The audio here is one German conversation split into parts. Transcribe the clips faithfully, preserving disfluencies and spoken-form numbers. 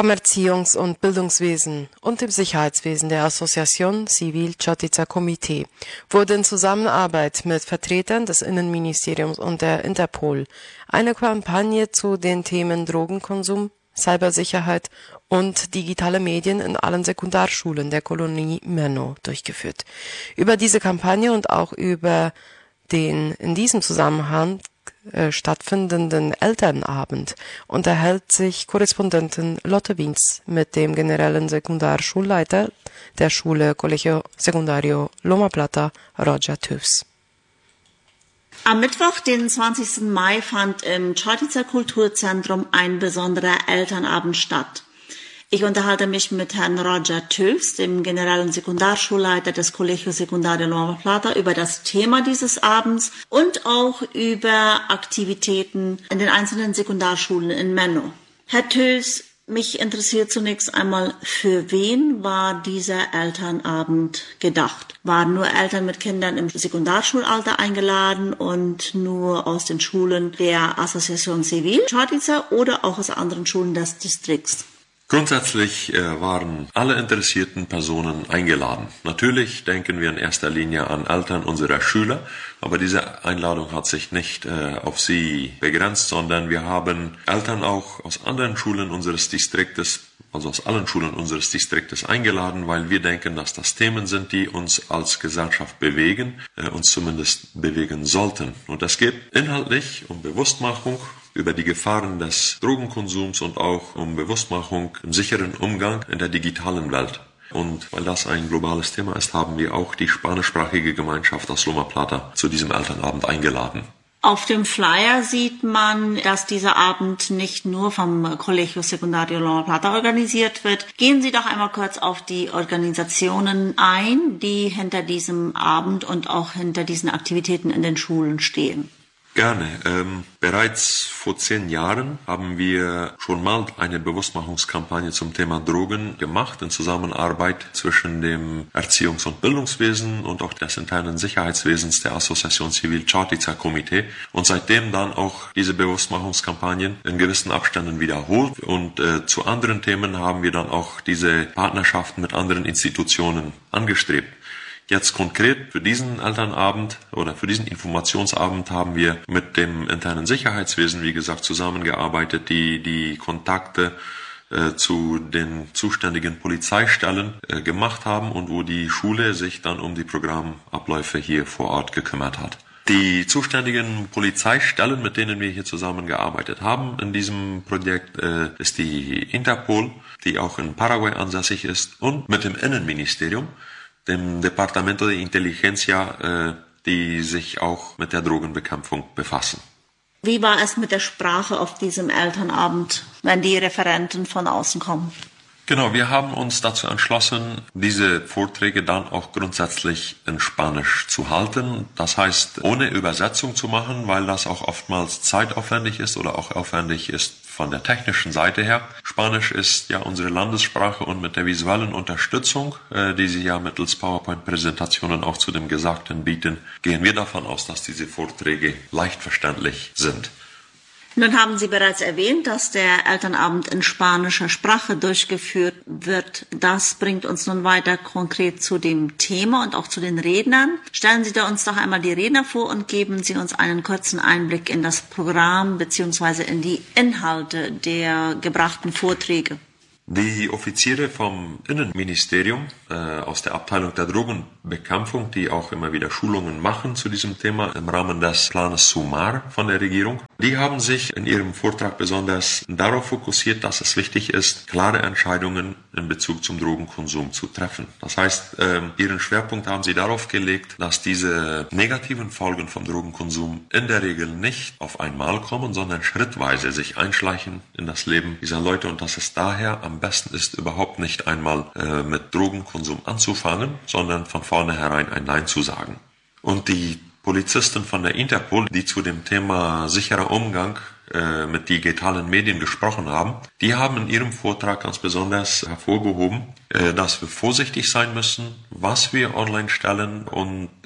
vom Erziehungs- und Bildungswesen und dem Sicherheitswesen der Associación Civil Chotitza Comité wurde in Zusammenarbeit mit Vertretern des Innenministeriums und der Interpol eine Kampagne zu den Themen Drogenkonsum, Cybersicherheit und digitale Medien in allen Sekundarschulen der Kolonie Menno durchgeführt. Über diese Kampagne und auch über den in diesem Zusammenhang äh, stattfindenden Elternabend unterhält sich Korrespondentin Lotte Wiens mit dem generellen Sekundarschulleiter der Schule Colegio Secundario Loma Plata, Roger Tüfs. Am Mittwoch, den zwanzigsten Mai, fand im Chotitza Kulturzentrum ein besonderer Elternabend statt. Ich unterhalte mich mit Herrn Roger Tüfs, dem generellen Sekundarschulleiter des Colegio Secundario Loma Plata, über das Thema dieses Abends und auch über Aktivitäten in den einzelnen Sekundarschulen in Menno. Herr Tüfs, mich interessiert zunächst einmal, für wen war dieser Elternabend gedacht? Waren nur Eltern mit Kindern im Sekundarschulalter eingeladen und nur aus den Schulen der Associación Civil Chotitza oder auch aus anderen Schulen des Distrikts? Grundsätzlich äh, waren alle interessierten Personen eingeladen. Natürlich denken wir in erster Linie an Eltern unserer Schüler, aber diese Einladung hat sich nicht äh, auf sie begrenzt, sondern wir haben Eltern auch aus anderen Schulen unseres Distriktes, also aus allen Schulen unseres Distriktes eingeladen, weil wir denken, dass das Themen sind, die uns als Gesellschaft bewegen, äh, uns zumindest bewegen sollten. Und es geht inhaltlich um Bewusstmachung über die Gefahren des Drogenkonsums und auch um Bewusstmachung im sicheren Umgang in der digitalen Welt. Und weil das ein globales Thema ist, haben wir auch die spanischsprachige Gemeinschaft aus Loma Plata zu diesem Elternabend eingeladen. Auf dem Flyer sieht man, dass dieser Abend nicht nur vom Colegio Secundario Loma Plata organisiert wird. Gehen Sie doch einmal kurz auf die Organisationen ein, die hinter diesem Abend und auch hinter diesen Aktivitäten in den Schulen stehen. Gerne. Ähm, bereits vor zehn Jahren haben wir schon mal eine Bewusstmachungskampagne zum Thema Drogen gemacht in Zusammenarbeit zwischen dem Erziehungs- und Bildungswesen und auch des internen Sicherheitswesens der Associación Civil Chotitza Comité und seitdem dann auch diese Bewusstmachungskampagnen in gewissen Abständen wiederholt und äh, zu anderen Themen haben wir dann auch diese Partnerschaften mit anderen Institutionen angestrebt. Jetzt konkret für diesen Elternabend oder für diesen Informationsabend haben wir mit dem internen Sicherheitswesen, wie gesagt, zusammengearbeitet, die die Kontakte äh, zu den zuständigen Polizeistellen äh, gemacht haben und wo die Schule sich dann um die Programmabläufe hier vor Ort gekümmert hat. Die zuständigen Polizeistellen, mit denen wir hier zusammengearbeitet haben in diesem Projekt, äh, ist die Interpol, die auch in Paraguay ansässig ist, und mit dem Innenministerium, dem Departamento de Inteligencia, äh, die sich auch mit der Drogenbekämpfung befassen. Wie war es mit der Sprache auf diesem Elternabend, wenn die Referenten von außen kommen? Genau, wir haben uns dazu entschlossen, diese Vorträge dann auch grundsätzlich in Spanisch zu halten. Das heißt, ohne Übersetzung zu machen, weil das auch oftmals zeitaufwendig ist oder auch aufwendig ist von der technischen Seite her. Spanisch ist ja unsere Landessprache und mit der visuellen Unterstützung, äh, die Sie ja mittels PowerPoint-Präsentationen auch zu dem Gesagten bieten, gehen wir davon aus, dass diese Vorträge leicht verständlich sind. Nun haben Sie bereits erwähnt, dass der Elternabend in spanischer Sprache durchgeführt wird. Das bringt uns nun weiter konkret zu dem Thema und auch zu den Rednern. Stellen Sie da uns doch einmal die Redner vor und geben Sie uns einen kurzen Einblick in das Programm bzw. in die Inhalte der gebrachten Vorträge. Die Offiziere vom Innenministerium äh, aus der Abteilung der Drogenbekämpfung, die auch immer wieder Schulungen machen zu diesem Thema im Rahmen des Planes SUMAR von der Regierung, die haben sich in ihrem Vortrag besonders darauf fokussiert, dass es wichtig ist, klare Entscheidungen in Bezug zum Drogenkonsum zu treffen. Das heißt, äh, ihren Schwerpunkt haben sie darauf gelegt, dass diese negativen Folgen vom Drogenkonsum in der Regel nicht auf einmal kommen, sondern schrittweise sich einschleichen in das Leben dieser Leute und dass es daher am besten ist, überhaupt nicht einmal äh, mit Drogenkonsum anzufangen, sondern von vornherein ein Nein zu sagen. Und die Polizisten von der Interpol, die zu dem Thema sicherer Umgang äh, mit digitalen Medien gesprochen haben, die haben in ihrem Vortrag ganz besonders hervorgehoben, äh, dass wir vorsichtig sein müssen, was wir online stellen und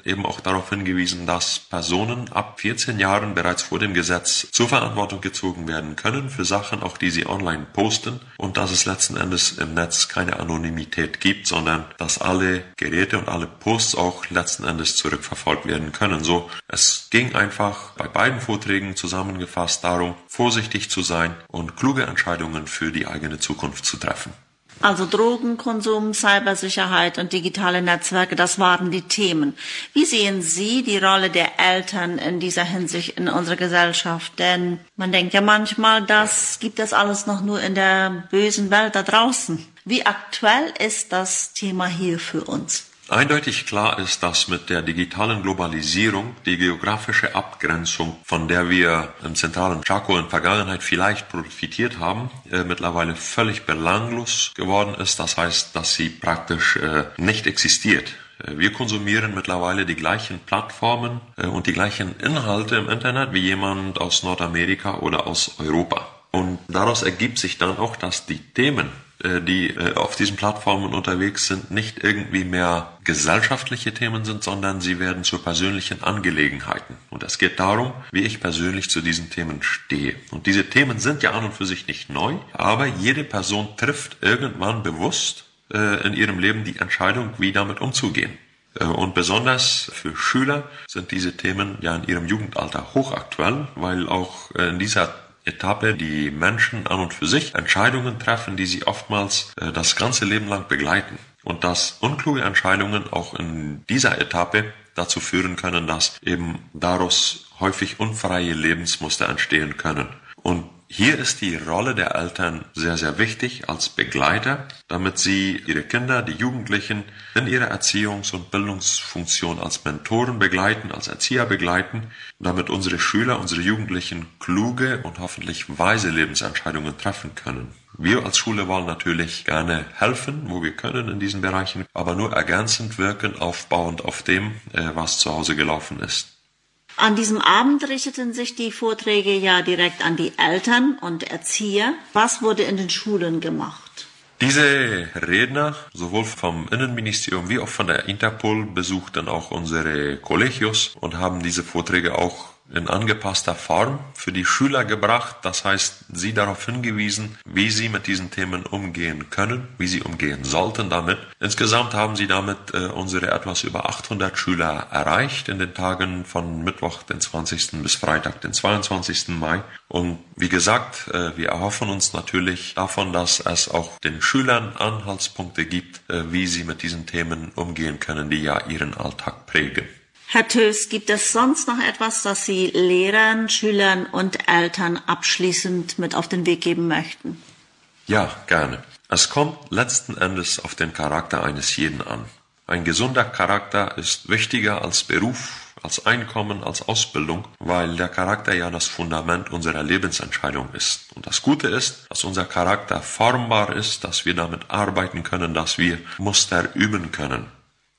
eben auch darauf hingewiesen, dass Personen ab vierzehn Jahren bereits vor dem Gesetz zur Verantwortung gezogen werden können für Sachen, auch die sie online posten, und dass es letzten Endes im Netz keine Anonymität gibt, sondern dass alle Geräte und alle Posts auch letzten Endes zurückverfolgt werden können. So, es ging einfach bei beiden Vorträgen zusammengefasst darum, vorsichtig zu sein und kluge Entscheidungen für die eigene Zukunft zu treffen. Also Drogenkonsum, Cybersicherheit und digitale Netzwerke, das waren die Themen. Wie sehen Sie die Rolle der Eltern in dieser Hinsicht in unserer Gesellschaft? Denn man denkt ja manchmal, das gibt es alles noch nur in der bösen Welt da draußen. Wie aktuell ist das Thema hier für uns? Eindeutig klar ist, dass mit der digitalen Globalisierung die geografische Abgrenzung, von der wir im zentralen Chaco in Vergangenheit vielleicht profitiert haben, äh, mittlerweile völlig belanglos geworden ist. Das heißt, dass sie praktisch äh, nicht existiert. Äh, wir konsumieren mittlerweile die gleichen Plattformen äh, und die gleichen Inhalte im Internet wie jemand aus Nordamerika oder aus Europa. Und daraus ergibt sich dann auch, dass die Themen, die auf diesen Plattformen unterwegs sind, nicht irgendwie mehr gesellschaftliche Themen sind, sondern sie werden zu persönlichen Angelegenheiten. Und es geht darum, wie ich persönlich zu diesen Themen stehe. Und diese Themen sind ja an und für sich nicht neu, aber jede Person trifft irgendwann bewusst in ihrem Leben die Entscheidung, wie damit umzugehen. Und besonders für Schüler sind diese Themen ja in ihrem Jugendalter hochaktuell, weil auch in dieser Etappe die Menschen an und für sich Entscheidungen treffen, die sie oftmals äh, das ganze Leben lang begleiten. Und dass unkluge Entscheidungen auch in dieser Etappe dazu führen können, dass eben daraus häufig unfreie Lebensmuster entstehen können. Und hier ist die Rolle der Eltern sehr, sehr wichtig als Begleiter, damit sie ihre Kinder, die Jugendlichen, in ihrer Erziehungs- und Bildungsfunktion als Mentoren begleiten, als Erzieher begleiten, damit unsere Schüler, unsere Jugendlichen kluge und hoffentlich weise Lebensentscheidungen treffen können. Wir als Schule wollen natürlich gerne helfen, wo wir können in diesen Bereichen, aber nur ergänzend wirken, aufbauend auf dem, was zu Hause gelaufen ist. An diesem Abend richteten sich die Vorträge ja direkt an die Eltern und Erzieher. Was wurde in den Schulen gemacht? Diese Redner, sowohl vom Innenministerium wie auch von der Interpol, besuchten auch unsere Collegios und haben diese Vorträge auch in angepasster Form für die Schüler gebracht. Das heißt, sie darauf hingewiesen, wie sie mit diesen Themen umgehen können, wie sie umgehen sollten damit. Insgesamt haben sie damit äh, unsere etwas über achthundert Schüler erreicht in den Tagen von Mittwoch, den zwanzigsten bis Freitag, den zweiundzwanzigsten Mai. Und wie gesagt, äh, wir erhoffen uns natürlich davon, dass es auch den Schülern Anhaltspunkte gibt, äh, wie sie mit diesen Themen umgehen können, die ja ihren Alltag prägen. Herr Tös, gibt es sonst noch etwas, das Sie Lehrern, Schülern und Eltern abschließend mit auf den Weg geben möchten? Ja, gerne. Es kommt letzten Endes auf den Charakter eines jeden an. Ein gesunder Charakter ist wichtiger als Beruf, als Einkommen, als Ausbildung, weil der Charakter ja das Fundament unserer Lebensentscheidung ist. Und das Gute ist, dass unser Charakter formbar ist, dass wir damit arbeiten können, dass wir Muster üben können.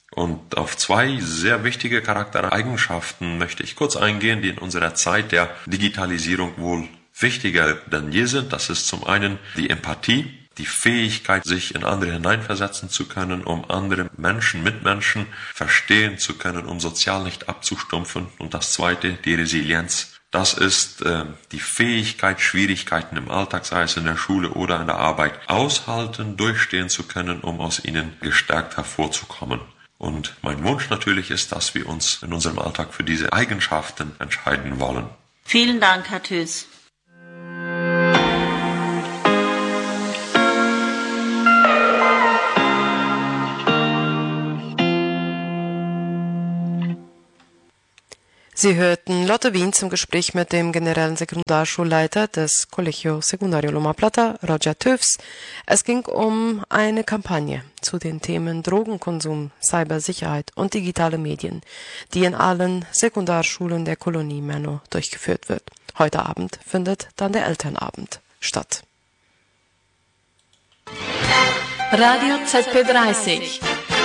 Und auf zwei sehr wichtige Charaktereigenschaften möchte ich kurz eingehen, die in unserer Zeit der Digitalisierung wohl wichtiger denn je sind. Das ist zum einen die Empathie, die Fähigkeit, sich in andere hineinversetzen zu können, um andere Menschen, Mitmenschen verstehen zu können, um sozial nicht abzustumpfen. Und das zweite, die Resilienz. Das ist äh, die Fähigkeit, Schwierigkeiten im Alltag, sei es in der Schule oder in der Arbeit, aushalten, durchstehen zu können, um aus ihnen gestärkt hervorzukommen. Und mein Wunsch natürlich ist, dass wir uns in unserem Alltag für diese Eigenschaften entscheiden wollen. Vielen Dank, Herr Tös. Sie hörten Lotte Wien zum Gespräch mit dem generellen Sekundarschulleiter des Colegio Secundario Loma Plata, Roger Töfs. Es ging um eine Kampagne zu den Themen Drogenkonsum, Cybersicherheit und digitale Medien, die in allen Sekundarschulen der Kolonie Menno durchgeführt wird. Heute Abend findet dann der Elternabend statt. Radio Z P dreißig.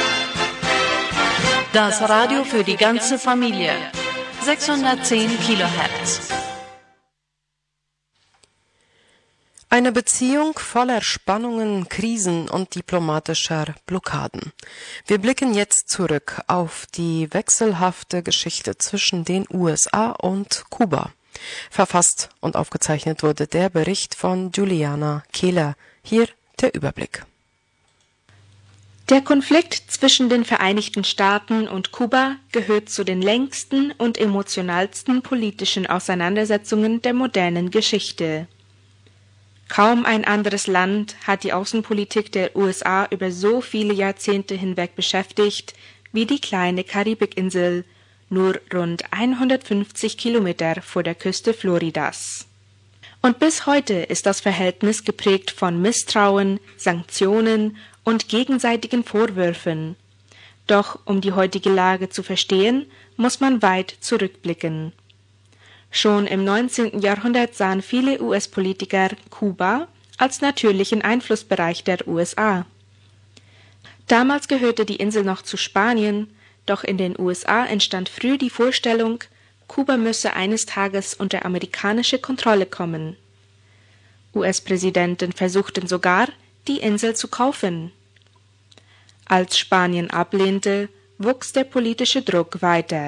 Das Radio für die ganze Familie. sechshundertzehn Kilohertz. Eine Beziehung voller Spannungen, Krisen und diplomatischer Blockaden. Wir blicken jetzt zurück auf die wechselhafte Geschichte zwischen den U S A und Kuba. Verfasst und aufgezeichnet wurde der Bericht von Juliana Kehler. Hier der Überblick. Der Konflikt zwischen den Vereinigten Staaten und Kuba gehört zu den längsten und emotionalsten politischen Auseinandersetzungen der modernen Geschichte. Kaum ein anderes Land hat die Außenpolitik der U S A über so viele Jahrzehnte hinweg beschäftigt wie die kleine Karibikinsel, nur rund hundertfünfzig Kilometer vor der Küste Floridas. Und bis heute ist das Verhältnis geprägt von Misstrauen, Sanktionen und gegenseitigen Vorwürfen. Doch um die heutige Lage zu verstehen, muss man weit zurückblicken. Schon im neunzehnten Jahrhundert sahen viele U S-Politiker Kuba als natürlichen Einflussbereich der U S A. Damals gehörte die Insel noch zu Spanien, doch in den U S A entstand früh die Vorstellung, Kuba müsse eines Tages unter amerikanische Kontrolle kommen. U S-Präsidenten versuchten sogar, die Insel zu kaufen. Als Spanien ablehnte, wuchs der politische Druck weiter.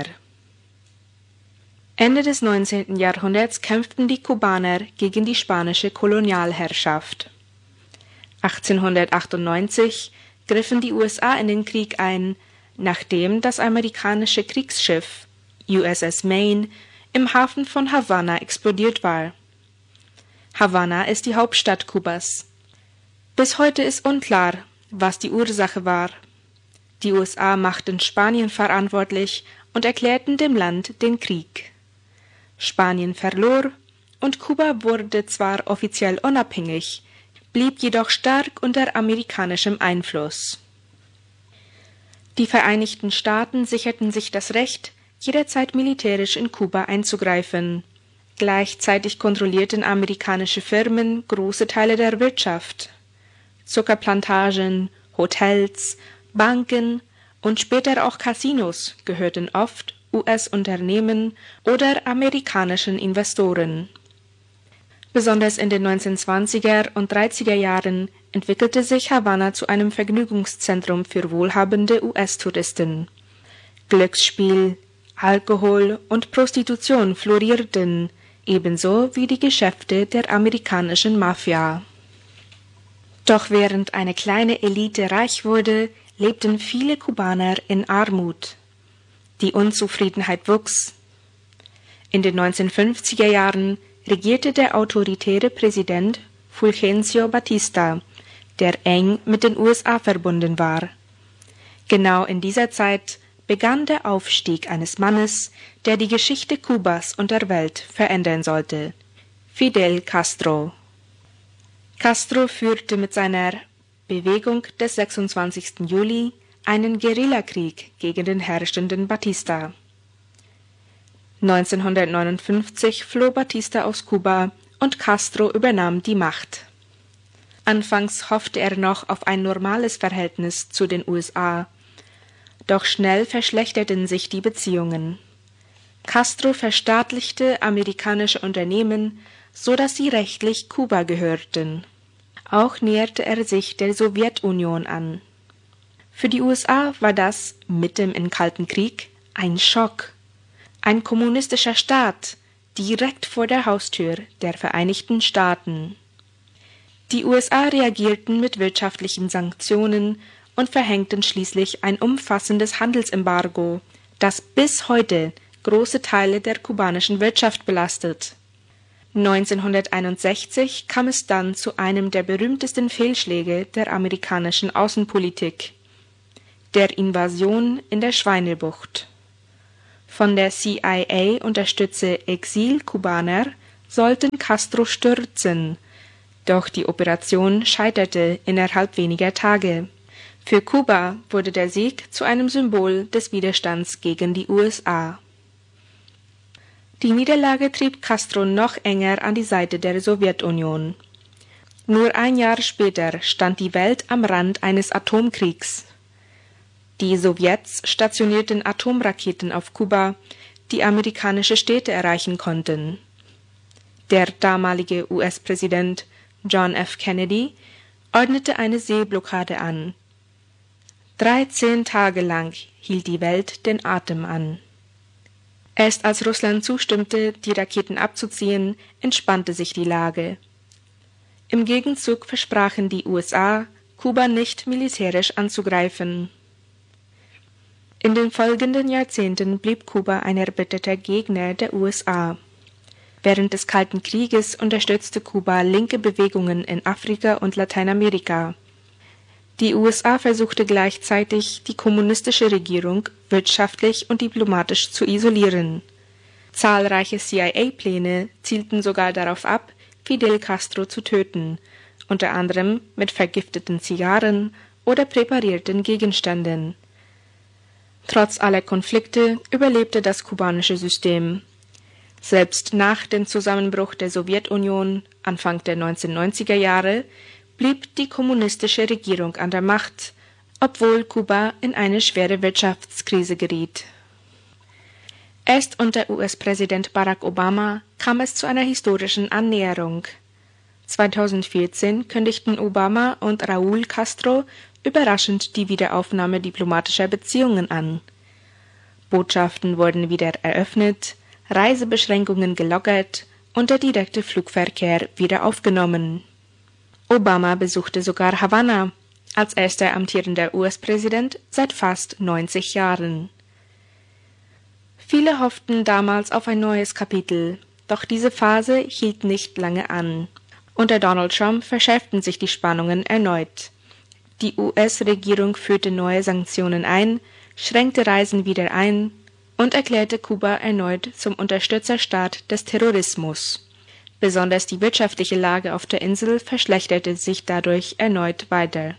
Ende des neunzehnten Jahrhunderts kämpften die Kubaner gegen die spanische Kolonialherrschaft. achtzehnhundertachtundneunzig griffen die U S A in den Krieg ein, nachdem das amerikanische Kriegsschiff U S S Maine im Hafen von Havanna explodiert war. Havanna ist die Hauptstadt Kubas. Bis heute ist unklar, was die Ursache war. Die U S A machten Spanien verantwortlich und erklärten dem Land den Krieg. Spanien verlor und Kuba wurde zwar offiziell unabhängig, blieb jedoch stark unter amerikanischem Einfluss. Die Vereinigten Staaten sicherten sich das Recht, jederzeit militärisch in Kuba einzugreifen. Gleichzeitig kontrollierten amerikanische Firmen große Teile der Wirtschaft. Zuckerplantagen, Hotels, Banken und später auch Casinos gehörten oft U S-Unternehmen oder amerikanischen Investoren. Besonders in den neunzehnhundertzwanziger und dreißiger Jahren entwickelte sich Havanna zu einem Vergnügungszentrum für wohlhabende U S-Touristen. Glücksspiel, Alkohol und Prostitution florierten, ebenso wie die Geschäfte der amerikanischen Mafia. Doch während eine kleine Elite reich wurde, lebten viele Kubaner in Armut. Die Unzufriedenheit wuchs. In den neunzehnhundertfünfziger Jahren regierte der autoritäre Präsident Fulgencio Batista, der eng mit den U S A verbunden war. Genau in dieser Zeit begann der Aufstieg eines Mannes, der die Geschichte Kubas und der Welt verändern sollte: Fidel Castro. Castro führte mit seiner Bewegung des sechsundzwanzigsten Juli einen Guerillakrieg gegen den herrschenden Batista. neunzehnhundertneunundfünfzig floh Batista aus Kuba und Castro übernahm die Macht. Anfangs hoffte er noch auf ein normales Verhältnis zu den U S A, doch schnell verschlechterten sich die Beziehungen. Castro verstaatlichte amerikanische Unternehmen, so dass sie rechtlich Kuba gehörten. Auch näherte er sich der Sowjetunion an. Für die U S A war das, mitten im Kalten Krieg, ein Schock. Ein kommunistischer Staat, direkt vor der Haustür der Vereinigten Staaten. Die U S A reagierten mit wirtschaftlichen Sanktionen und verhängten schließlich ein umfassendes Handelsembargo, das bis heute große Teile der kubanischen Wirtschaft belastet. neunzehnhunderteinundsechzig kam es dann zu einem der berühmtesten Fehlschläge der amerikanischen Außenpolitik: der Invasion in der Schweinebucht. Von der C I A unterstützte Exil-Kubaner sollten Castro stürzen, doch die Operation scheiterte innerhalb weniger Tage. Für Kuba wurde der Sieg zu einem Symbol des Widerstands gegen die U S A. Die Niederlage trieb Castro noch enger an die Seite der Sowjetunion. Nur ein Jahr später stand die Welt am Rand eines Atomkriegs. Die Sowjets stationierten Atomraketen auf Kuba, die amerikanische Städte erreichen konnten. Der damalige U S-Präsident John F. Kennedy, ordnete eine Seeblockade an. Dreizehn Tage lang hielt die Welt den Atem an. Erst als Russland zustimmte, die Raketen abzuziehen, entspannte sich die Lage. Im Gegenzug versprachen die U S A, Kuba nicht militärisch anzugreifen. In den folgenden Jahrzehnten blieb Kuba ein erbitterter Gegner der U S A. Während des Kalten Krieges unterstützte Kuba linke Bewegungen in Afrika und Lateinamerika. Die U S A versuchte gleichzeitig, die kommunistische Regierung wirtschaftlich und diplomatisch zu isolieren. Zahlreiche C I A-Pläne zielten sogar darauf ab, Fidel Castro zu töten, unter anderem mit vergifteten Zigarren oder präparierten Gegenständen. Trotz aller Konflikte überlebte das kubanische System. Selbst nach dem Zusammenbruch der Sowjetunion Anfang der neunzehnhundertneunziger Jahre blieb die kommunistische Regierung an der Macht, obwohl Kuba in eine schwere Wirtschaftskrise geriet. Erst unter U S-Präsident Barack Obama kam es zu einer historischen Annäherung. zweitausendvierzehn kündigten Obama und Raúl Castro überraschend die Wiederaufnahme diplomatischer Beziehungen an. Botschaften wurden wieder eröffnet, Reisebeschränkungen gelockert und der direkte Flugverkehr wieder aufgenommen. Obama besuchte sogar Havanna, als erster amtierender U S-Präsident seit fast neunzig Jahren. Viele hofften damals auf ein neues Kapitel, doch diese Phase hielt nicht lange an. Unter Donald Trump verschärften sich die Spannungen erneut. Die U S-Regierung führte neue Sanktionen ein, schränkte Reisen wieder ein und erklärte Kuba erneut zum Unterstützerstaat des Terrorismus. Besonders die wirtschaftliche Lage auf der Insel verschlechterte sich dadurch erneut weiter.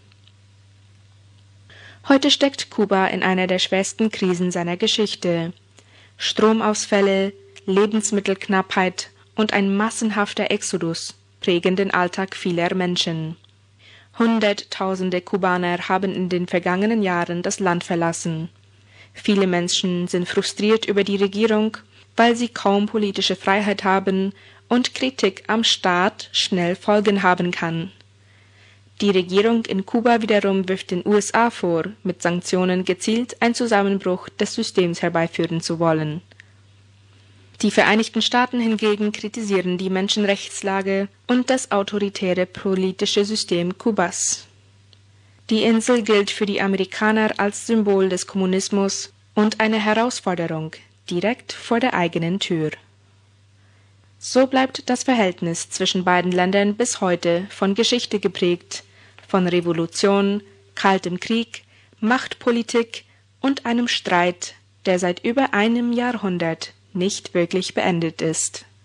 Heute steckt Kuba in einer der schwersten Krisen seiner Geschichte. Stromausfälle, Lebensmittelknappheit und ein massenhafter Exodus prägen den Alltag vieler Menschen. Hunderttausende Kubaner haben in den vergangenen Jahren das Land verlassen. Viele Menschen sind frustriert über die Regierung, weil sie kaum politische Freiheit haben und Kritik am Staat schnell Folgen haben kann. Die Regierung in Kuba wiederum wirft den U S A vor, mit Sanktionen gezielt einen Zusammenbruch des Systems herbeiführen zu wollen. Die Vereinigten Staaten hingegen kritisieren die Menschenrechtslage und das autoritäre politische System Kubas. Die Insel gilt für die Amerikaner als Symbol des Kommunismus und eine Herausforderung direkt vor der eigenen Tür. So bleibt das Verhältnis zwischen beiden Ländern bis heute von Geschichte geprägt, von Revolution, Kaltem Krieg, Machtpolitik und einem Streit, der seit über einem Jahrhundert nicht wirklich beendet ist.